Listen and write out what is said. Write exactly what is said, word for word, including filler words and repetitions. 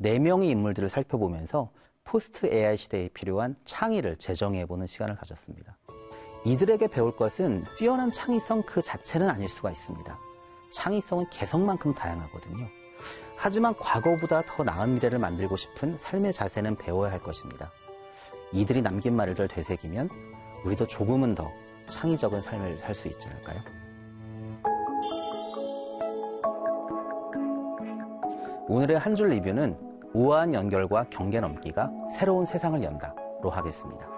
네 명의 인물들을 살펴보면서 포스트 에이아이 시대에 필요한 창의를 재정의해보는 시간을 가졌습니다. 이들에게 배울 것은 뛰어난 창의성 그 자체는 아닐 수가 있습니다. 창의성은 개성만큼 다양하거든요. 하지만 과거보다 더 나은 미래를 만들고 싶은 삶의 자세는 배워야 할 것입니다. 이들이 남긴 말을 되새기면 우리도 조금은 더 창의적인 삶을 살 수 있지 않을까요? 오늘의 한 줄 리뷰는 우아한 연결과 경계 넘기가 새로운 세상을 연다로 하겠습니다.